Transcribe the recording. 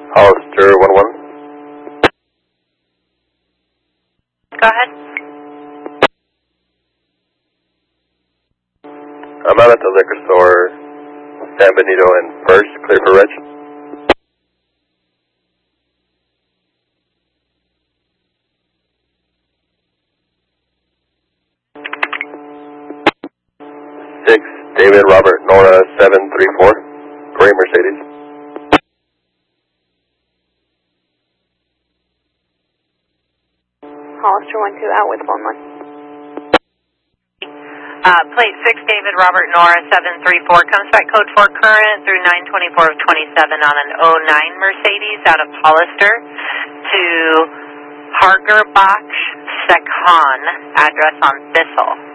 Hollister 11. Go ahead. I'm out at the liquor store, San Benito and First, clear for Reg. David Robert Nora 734, gray Mercedes. Hollister 12 out with 11. Plate 6, David Robert Nora 734, comes back code 4 current through 924 of 27 on an 09 Mercedes out of Hollister to Hargerbach Sekhan, address on Bissell.